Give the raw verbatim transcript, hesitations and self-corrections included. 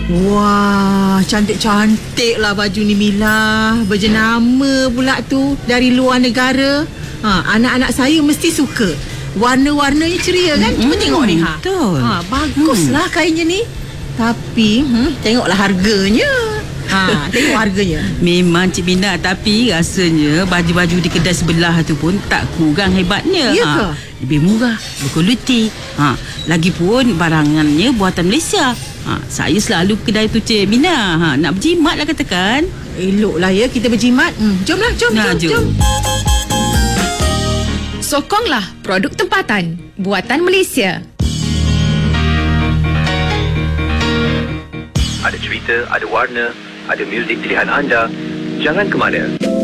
Wah, cantik-cantik lah baju ni Mila. Berjenama pula tu dari luar negara. Ha, anak-anak saya mesti suka. Warna-warnanya ceria kan? Cuba hmm, tengok ni ha. Betul. Ha, baguslah hmm. kainnya ni. Tapi hmm, tengoklah harganya. Ha, tengok harganya. Memang Cik Mina, tapi rasanya baju-baju di kedai sebelah tu pun tak kurang hebatnya. Ya ke? Ha, lebih murah, berkualiti. Ha, lagipun barangannya buatan Malaysia. Ha, saya selalu ke kedai tu Cik Mina. Ha, nak berjimat lah katakan. Eloklah ya kita berjimat. Hmm, jomlah, jom, Nah, jom, jom. jom. Sokonglah produk tempatan buatan Malaysia. Ada cerita, ada warna, ada muzik pilihan anda. Jangan ke mana.